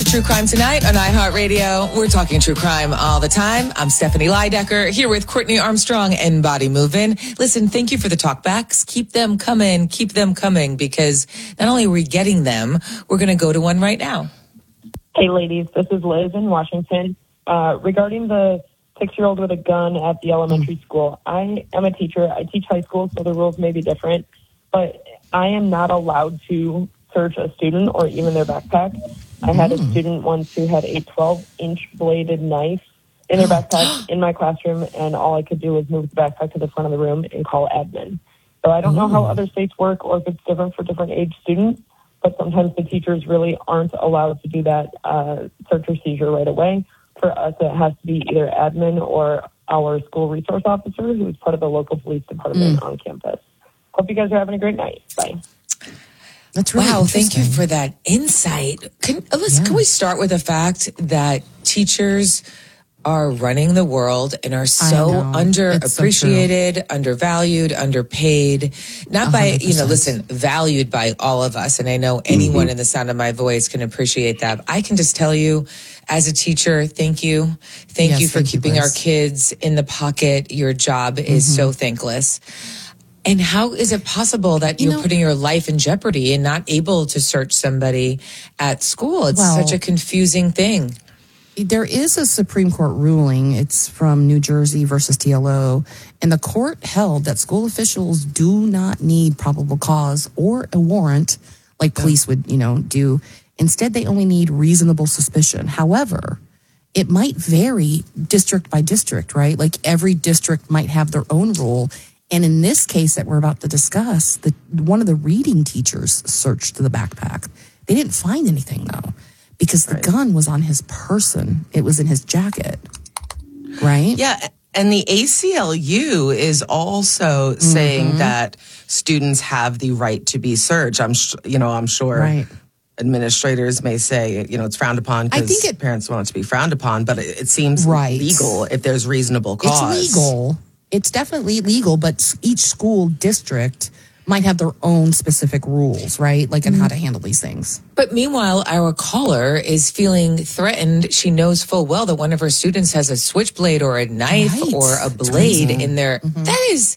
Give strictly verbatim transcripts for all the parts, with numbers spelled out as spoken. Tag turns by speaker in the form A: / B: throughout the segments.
A: True Crime Tonight on iHeartRadio. We're talking true crime all the time. I'm Stephanie Leidecker here with Courtney Armstrong and Body Movin'. Listen, thank you for the talkbacks. Keep them coming. Keep them coming because not only are we getting them, we're going to go to one right now.
B: Hey, ladies. This is Liz in Washington. Uh, regarding the six-year-old with a gun at the elementary school, I am a teacher. I teach high school, so the rules may be different. But I am not allowed to search a student or even their backpack. I had a student once who had a twelve-inch bladed knife in their backpack in my classroom, and all I could do was move the backpack to the front of the room and call admin. So I don't know how other states work or if it's different for different age students, but sometimes the teachers really aren't allowed to do that uh, search or seizure right away. For us, it has to be either admin or our school resource officer, who is part of the local police department mm. on campus. Hope you guys are having a great night. Bye.
A: That's really wow, thank you for that insight. Can, let's, yeah. can we start with the fact that teachers are running the world and are so underappreciated, so undervalued, underpaid, not by, one hundred percent. You know, listen, valued by all of us. And I know anyone mm-hmm. in the sound of my voice can appreciate that. I can just tell you, as a teacher, thank you. Thank yes, you for thank keeping you, our kids in the pocket. Your job is mm-hmm. so thankless. And how is it possible that you're you know, putting your life in jeopardy and not able to search somebody at school? It's well, such a confusing thing.
C: There is a Supreme Court ruling. It's from New Jersey versus T L O. And the court held that school officials do not need probable cause or a warrant like police would, you know, do. Instead, they only need reasonable suspicion. However, it might vary district by district, right? Like every district might have their own rule. And in this case that we're about to discuss, the, one of the reading teachers searched the backpack. They didn't find anything, though, because the right. gun was on his person. It was in his jacket, right?
D: Yeah, and the A C L U is also mm-hmm. saying that students have the right to be searched. I'm, sh- you know, I'm sure right. administrators may say, you know, it's frowned upon because it, parents want it to be frowned upon, but it, it seems right. legal if there's reasonable cause.
C: It's legal. It's definitely legal, but each school district might have their own specific rules, right? Like, and how to handle these things.
A: But meanwhile, our caller is feeling threatened. She knows full well that one of her students has a switchblade or a knife right. or a blade in there. Mm-hmm. That is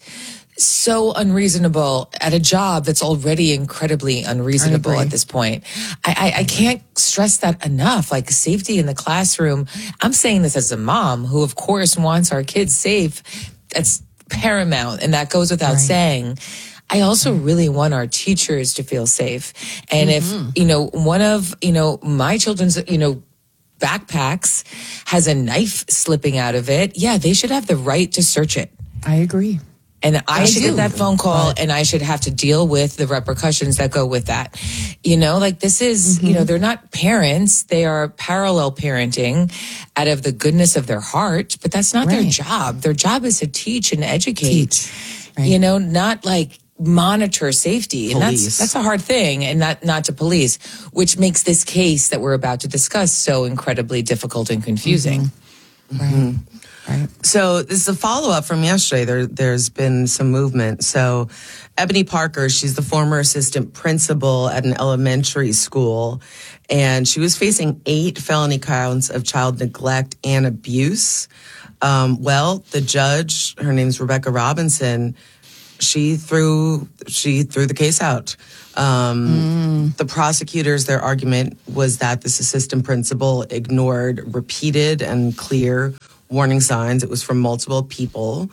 A: so unreasonable at a job that's already incredibly unreasonable at this point. I, I, I can't stress that enough. Like safety in the classroom. I'm saying this as a mom who, of course, wants our kids safe. That's paramount, and that goes without right. saying. I also really want our teachers to feel safe. And mm-hmm. if, you know, one of, you know, my children's, you know, backpacks has a knife slipping out of it, yeah, they should have the right to search it.
C: I agree.
A: And I, I should do. get that phone call and I should have to deal with the repercussions that go with that. You know, like this is, mm-hmm. you know, they're not parents. They are parallel parenting out of the goodness of their heart, but that's not right. their job. Their job is to teach and educate,
C: teach. Right.
A: You know, not like monitor safety. And
D: police.
A: that's, that's a hard thing, and not, not to police, which makes this case that we're about to discuss so incredibly difficult and confusing.
C: Mm-hmm. Right. Mm-hmm. Right.
D: So this is a follow-up from yesterday. There, there's been some movement. So Ebony Parker, she's the former assistant principal at an elementary school, and she was facing eight felony counts of child neglect and abuse. Um, well, the judge, her name's Rebecca Robinson, she threw she threw the case out. Um, mm. The prosecutors, their argument was that this assistant principal ignored repeated and clear warning signs. It was from multiple people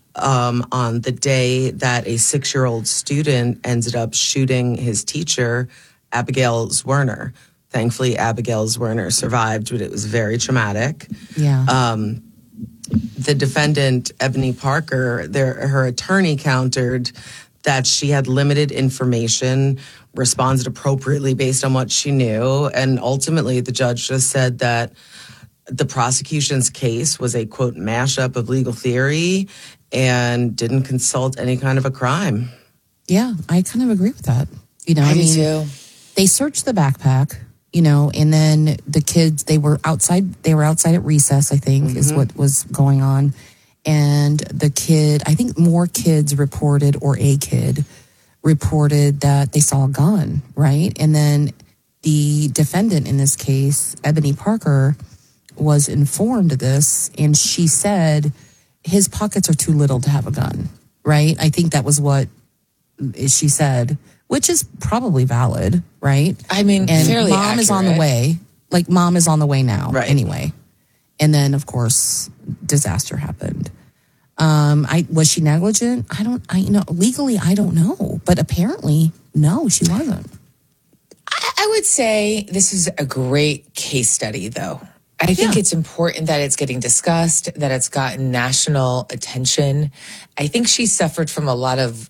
D: um, on the day that a six-year-old student ended up shooting his teacher, Abigail Zwerner. Thankfully, Abigail Zwerner survived, but it was very traumatic.
C: Yeah.
D: Um, the defendant, Ebony Parker, their, her attorney countered that she had limited information, responded appropriately based on what she knew, and ultimately the judge just said that the prosecution's case was a, quote, mashup of legal theory and didn't consult any kind of a crime.
C: Yeah, I kind of agree with that. You know,
A: I,
C: I
A: do
C: mean,
A: too.
C: They searched the backpack, you know, and then the kids, they were outside, they were outside at recess, I think, mm-hmm. is what was going on. And the kid, I think more kids reported, or a kid reported that they saw a gun, right? And then the defendant in this case, Ebony Parker, was informed of this, and she said his pockets are too little to have a gun, right? I think that was what she said, which is probably valid, right?
A: I mean,
C: and
A: fairly
C: mom
A: accurate.
C: is on the way. Like, mom is on the way now,
D: Right.
C: anyway. And then, of course, disaster happened. Um, I was she negligent? I don't. I you know legally I don't know, but apparently no, she wasn't.
A: I, I would say this is a great case study, though. I think
C: Yeah.
A: it's important that it's getting discussed, that it's gotten national attention. I think she suffered from a lot of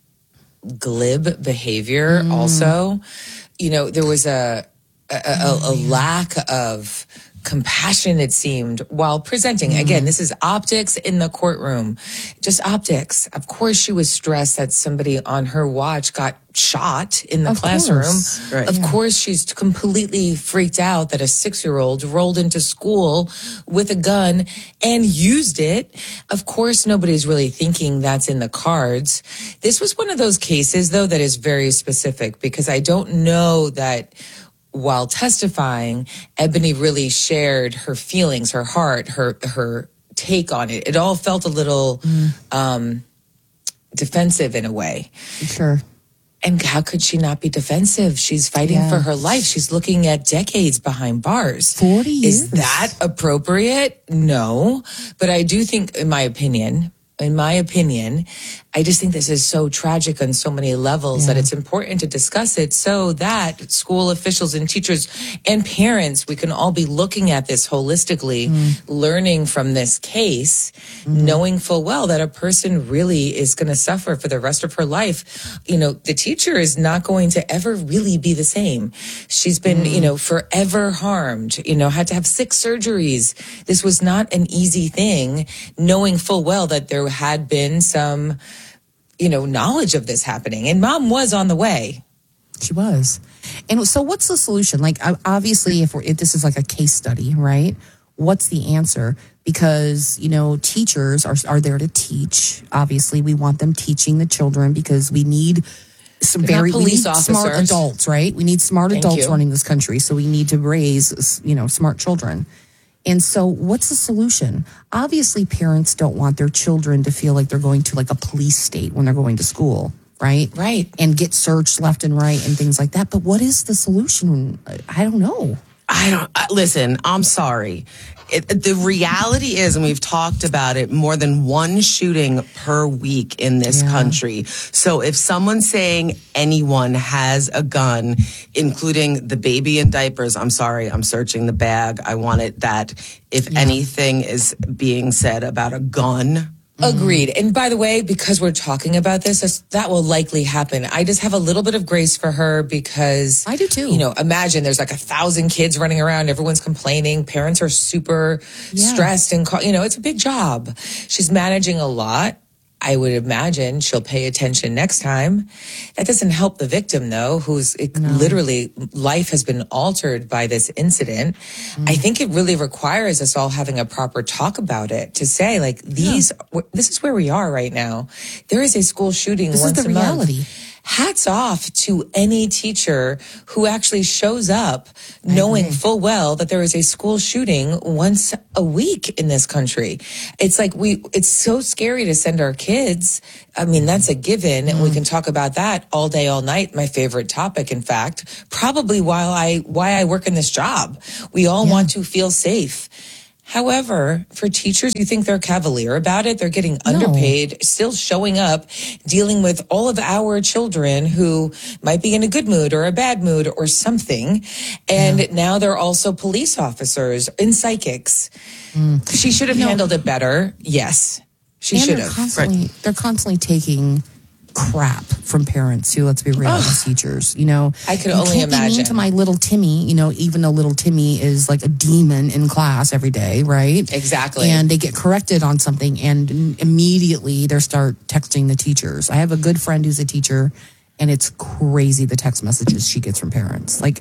A: glib behavior
C: Mm.
A: also. You know, there was a a, a, a lack of compassion, it seemed, while presenting.
C: Mm.
A: Again, this is optics in the courtroom. Just optics. Of course, she was stressed that somebody on her watch got shot in the
C: Of
A: classroom.
C: course.
D: Right.
A: Of course, she's completely freaked out that a six-year-old rolled into school with a gun and used it. Of course, nobody's really thinking that's in the cards. This was one of those cases, though, that is very specific, because I don't know that while testifying, Ebony really shared her feelings, her heart, her her take on it. It all felt a little
C: Mm.
A: um, defensive in a way.
C: Sure.
A: And how could she not be defensive? She's fighting
C: Yeah.
A: for her life. She's looking at decades behind bars.
C: forty years.
A: Is that appropriate? No. But I do think, in my opinion, in my opinion, I just think this is so tragic on so many levels that it's important to discuss it so that school officials and teachers and parents, we can all be looking at this holistically, learning from this case, knowing full well that a person really is going to suffer for the rest of her life. You know, the teacher is not going to ever really be the same. She's been, you know, forever harmed, you know, had to have six surgeries. This was not an easy thing, knowing full well that there had been some, you know, knowledge of this happening. And mom was on the way.
C: She was. And so what's the solution? Like, ob- obviously, if, we're, if this is like a case study, right? What's the answer? Because, you know, teachers are, are there to teach. Obviously, we want them teaching the children because we need some
A: They're not
C: very we
A: police
C: need smart
A: officers.
C: adults, right? We need smart
A: Thank
C: adults
A: you.
C: running this country. So we need to raise, you know, smart children. And so what's the solution? Obviously, parents don't want their children to feel like they're going to like a police state when they're going to school, right?
A: Right.
C: And get searched left and right and things like that. But what is the solution? I don't know.
D: I don't I, listen. I'm sorry. It, the reality is, and we've talked about it, more than one shooting per week in this
C: Yeah.
D: country. So if someone's saying anyone has a gun, including the baby in diapers, I'm sorry, I'm searching the bag. I want it that if anything is being said about a gun,
A: Agreed. And by the way, because we're talking about this, this- that will likely happen. I just have a little bit of grace for her because
C: I do too.
A: You know, imagine there's like a thousand kids running around. Everyone's complaining. Parents are super
C: Yeah.
A: stressed and, ca- you know, it's a big job. She's managing a lot. I would imagine she'll pay attention next time. That doesn't help the victim, though, who's it, literally life has been altered by this incident. I think it really requires us all having a proper talk about it to say, like, these, w- this is where we are right now. There is a school shooting
C: This is
A: once
C: the
A: a month.
C: reality.
A: Hats off to any teacher who actually shows up knowing full well that there is a school shooting once a week in this country. It's like we, it's so scary to send our kids. I mean, that's a given. And we can talk about that all day, all night. My favorite topic, in fact, probably while I, why I work in this job. We all want to feel safe. However, for teachers, you think they're cavalier about it? They're getting underpaid, still showing up, dealing with all of our children who might be in a good mood or a bad mood or something. And yeah. now they're also police officers and psychics. Mm. She should have no. handled it better. Yes, she
C: and
A: should
C: they're
A: have.
C: Constantly,
A: right.
C: They're constantly taking crap from parents too. Let's be real,
A: oh,
C: as teachers. You know,
A: I could
C: you
A: only
C: can't
A: imagine.
C: Be mean to my little Timmy. You know, even though little Timmy is like a demon in class every day, right?
A: Exactly.
C: And they get corrected on something, and immediately they start texting the teachers. I have a good friend who's a teacher, and it's crazy the text messages she gets from parents, like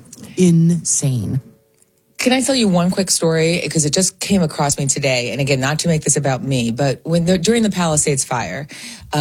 C: insane.
A: Can I tell you one quick story? Because it just came across me today. And again, not to make this about me, but when the, during the Palisades fire, um,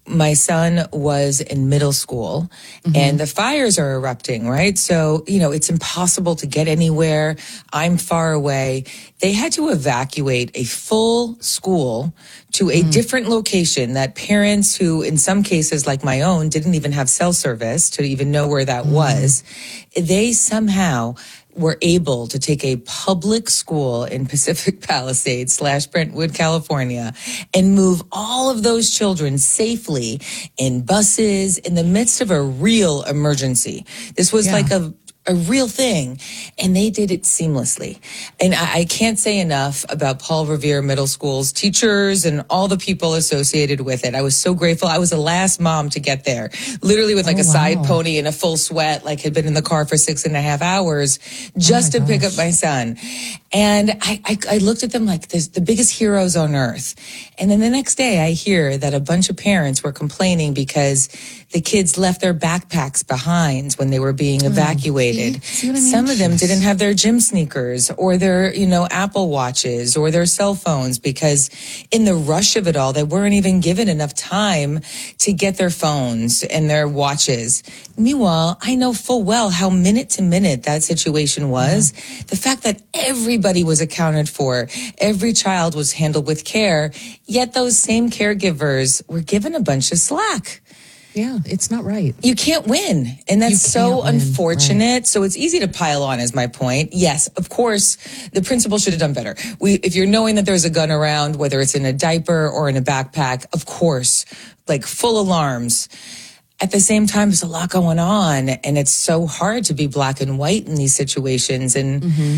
A: my son was in middle school mm-hmm. and the fires are erupting, right? So, you know, it's impossible to get anywhere. I'm far away. They had to evacuate a full school to a mm. different location that parents who, in some cases like my own, didn't even have cell service to even know where that mm. was. They somehow were able to take a public school in Pacific Palisades slash Brentwood, California, and move all of those children safely in buses in the midst of a real emergency. This was yeah. like a a real thing. And they did it seamlessly. And I, I can't say enough about Paul Revere Middle School's teachers and all the people associated with it. I was so grateful. I was the last mom to get there, literally with like oh, a wow. side pony and a full sweat, like had been in the car for six and a half hours just oh to gosh. pick up my son. And I, I, I looked at them like this, the biggest heroes on earth. And then the next day I hear that a bunch of parents were complaining because the kids left their backpacks behind when they were being oh, evacuated. See? See what I mean? Some of them didn't have their gym sneakers or their, you know, Apple Watches or their cell phones because in the rush of it all, they weren't even given enough time to get their phones and their watches. Meanwhile, I know full well how minute to minute that situation was. Yeah. The fact that everybody was accounted for, every child was handled with care, yet those same caregivers were given a bunch of slack.
C: Yeah, it's not right.
A: You can't win. And that's so win. unfortunate. Right. So it's easy to pile on is my point. Yes, of course, the principal should have done better. We, if you're knowing that there's a gun around, whether it's in a diaper or in a backpack, of course, like full alarms. At the same time, there's a lot going on. And it's so hard to be black and white in these situations. And mm-hmm.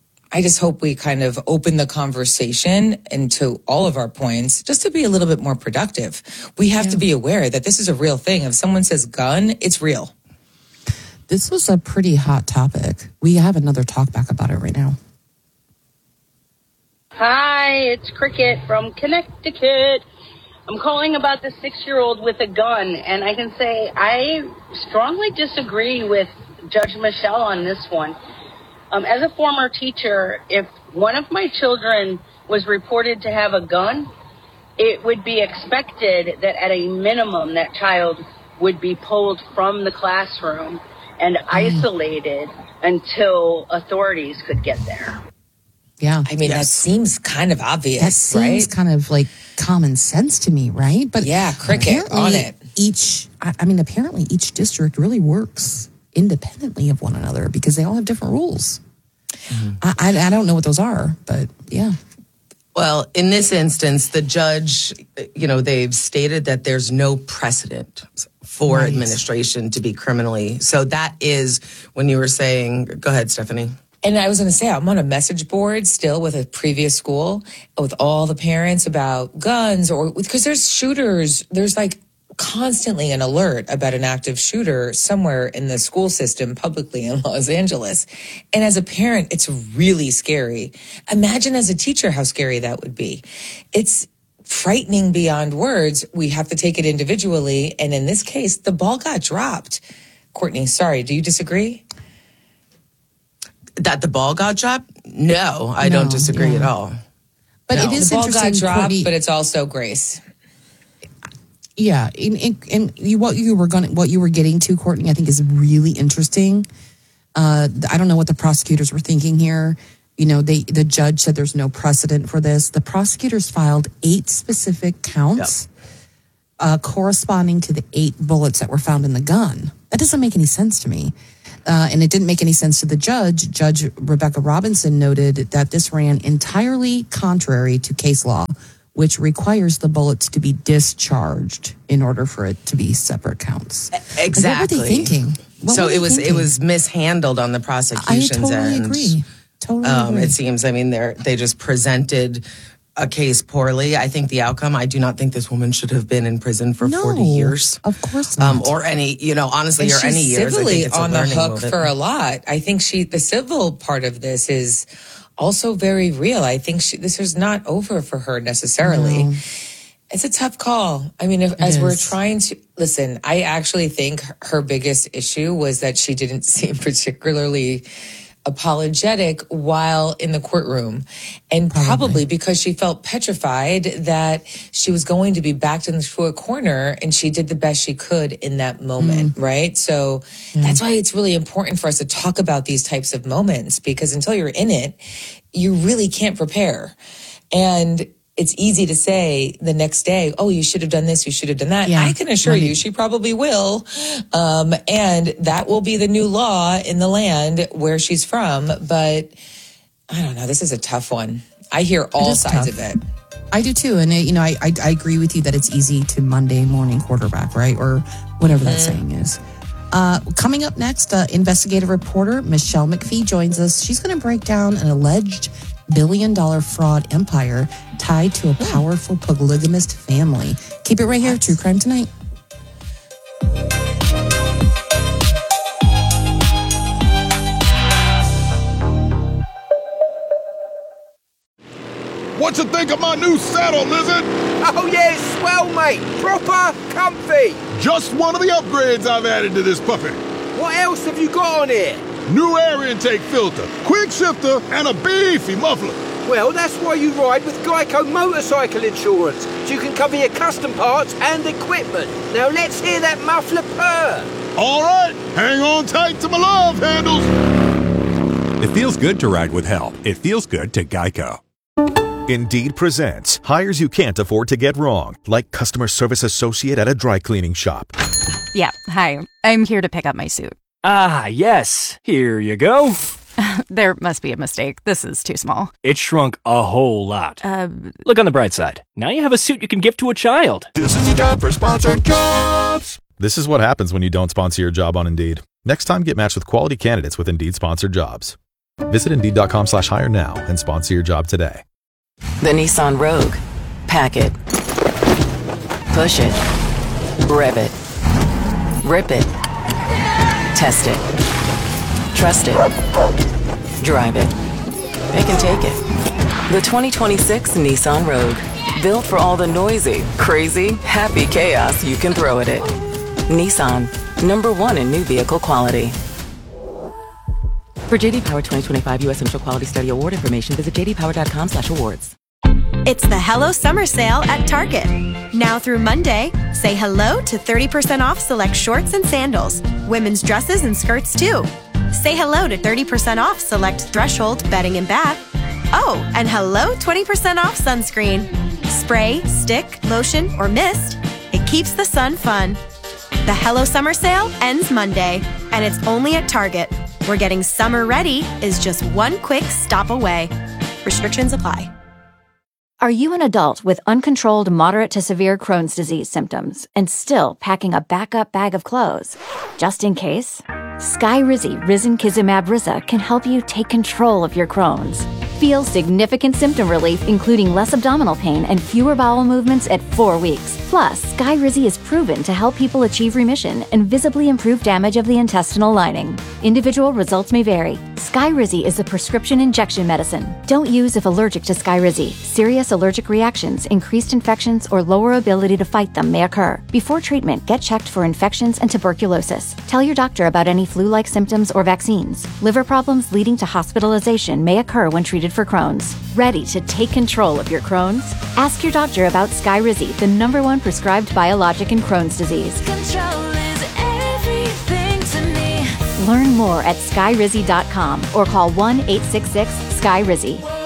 A: I just hope we kind of open the conversation into all of our points just to be a little bit more productive. We have yeah. to be aware that this is a real thing. If someone says gun, it's real.
C: This was a pretty hot topic. We have another talk back about it right now.
E: Hi, it's Cricket from Connecticut. I'm calling about the six-year-old with a gun, and I can say I strongly disagree with Judge Michelle on this one. Um, as a former teacher, if one of my children was reported to have a gun, it would be expected that at a minimum that child would be pulled from the classroom and mm. isolated until authorities could get there.
C: Yeah.
A: I mean, yes. that seems kind of obvious,
C: that seems
A: right?
C: kind of like common sense to me, right?
A: But yeah, Cricket on it.
C: Each, I, I mean, apparently each district really works independently of one another because they all have different rules. Mm-hmm. I, I, I don't know what those are, but yeah.
D: Well, in this instance, the judge, you know, they've stated that there's no precedent for right. administration to be criminally. So that is when you were saying, go ahead, Stephanie.
A: And I was going to say, I'm on a message board still with a previous school with all the parents about guns or because there's shooters. There's like constantly an alert about an active shooter somewhere in the school system publicly in Los Angeles. And as a parent, it's really scary. Imagine as a teacher how scary that would be. It's frightening beyond words. We have to take it individually. And in this case, the ball got dropped. Courtney, sorry, do you disagree?
D: That the ball got dropped? No, I no, don't disagree yeah. at all.
C: But
D: no.
C: it is
A: the ball
C: interesting,
A: got dropped,
C: Courtney,
A: but it's also grace.
C: Yeah, and, and you, what you were going, what you were getting to, Courtney, I think is really interesting. Uh, I don't know what the prosecutors were thinking here. You know, they the judge said there's no precedent for this. The prosecutors filed eight specific counts yep. uh, corresponding to the eight bullets that were found in the gun. That doesn't make any sense to me. Uh, and it didn't make any sense to the judge. Judge Rebecca Robinson noted that this ran entirely contrary to case law, which requires the bullets to be discharged in order for it to be separate counts.
D: Exactly.
C: Like, what were they thinking? What
D: so
C: were they
D: it was
C: thinking?
D: it was mishandled on the prosecution's
C: end. I totally
D: end.
C: agree. Totally
D: um,
C: agree.
D: It seems. I mean, they they just presented a case poorly. I think the outcome. I do not think this woman should have been in prison for
C: no,
D: forty years.
C: Of course not.
D: Um, or any, you know, honestly,
A: and
D: or any years.
A: Civilly
D: I think it's
A: on
D: a
A: the
D: learning
A: hook
D: moment.
A: for a lot. I think she the civil part of this is also very real. I think she, this is not over for her necessarily. No. It's a tough call. I mean, if, as is. we're trying to listen, I actually think her biggest issue was that she didn't seem particularly apologetic while in the courtroom. And probably, probably because she felt petrified that she was going to be backed into a corner, and she did the best she could in that moment, mm. right? So mm. that's why it's really important for us to talk about these types of moments, because until you're in it, you really can't prepare. And it's easy to say the next day, oh, you should have done this, you should have done that. Yeah. I can assure right. you she probably will. Um, and that will be the new law in the land where she's from. But I don't know. This is a tough one. I hear all sides tough. of it.
C: I do too. And, you know, I, I, I agree with you that it's easy to Monday morning quarterback, right? Or whatever that mm. saying is. Uh, coming up next, uh, investigative reporter Michelle McPhee joins us. She's going to break down an alleged billion dollar fraud empire tied to a powerful polygamist family. Keep it right here, True Crime Tonight.
F: What you think of my new saddle, Lizard?
G: Oh yeah, it's swell, mate. Proper comfy.
F: Just one of the upgrades I've added to this puppy.
G: What else have you got on here?
F: New air intake filter, quick shifter, and a beefy muffler.
G: Well, that's why you ride with Geico Motorcycle Insurance, so you can cover your custom parts and equipment. Now let's hear that muffler purr.
F: All right, hang on tight to my love handles.
H: It feels good to ride with help. It feels good to Geico.
I: Indeed presents hires you can't afford to get wrong, like customer service associate at a dry cleaning shop.
J: Yeah, hi. I'm here to pick up my suit.
K: Ah, yes. Here you go.
J: There must be a mistake. This is too small.
K: It shrunk a whole lot.
J: Uh,
K: Look on the bright side. Now you have a suit you can give to a child.
I: This is the time for sponsored jobs. This is what happens when you don't sponsor your job on Indeed. Next time, get matched with quality candidates with Indeed sponsored jobs. Visit Indeed.com slash hire now and sponsor your job today.
L: The Nissan Rogue. Pack it. Push it. Rev it. Rip it. Test it. Trust it. Drive it. They can take it. The twenty twenty-six Nissan Rogue. Built for all the noisy, crazy, happy chaos you can throw at it. Nissan. Number one in new vehicle quality. For J D Power twenty twenty-five U S Initial Quality Study Award information, visit j d power dot com slash awards.
M: It's the Hello Summer Sale at Target. Now through Monday, say hello to thirty percent off select shorts and sandals, women's dresses and skirts too. Say hello to thirty percent off select Threshold bedding and bath. Oh, and hello twenty percent off sunscreen. Spray, stick, lotion, or mist. It keeps the sun fun. The Hello Summer Sale ends Monday, and it's only at Target, where getting summer ready is just one quick stop away. Restrictions apply.
N: Are you an adult with uncontrolled moderate to severe Crohn's disease symptoms and still packing a backup bag of clothes? Just in case? Skyrizi Risankizumab Riza can help you take control of your Crohn's. Feel significant symptom relief, including less abdominal pain and fewer bowel movements at four weeks. Plus, Skyrizi is proven to help people achieve remission and visibly improve damage of the intestinal lining. Individual results may vary. Skyrizi is a prescription injection medicine. Don't use if allergic to Skyrizi. Serious allergic reactions, increased infections, or lower ability to fight them may occur. Before treatment, get checked for infections and tuberculosis. Tell your doctor about any flu-like symptoms or vaccines. Liver problems leading to hospitalization may occur when treated for Crohn's. Ready to take control of your Crohn's? Ask your doctor about Skyrizi, the number one prescribed biologic in Crohn's disease.
O: Control is everything to me.
N: Learn more at skyrizi dot com or call one eight six six, S K Y R I Z I.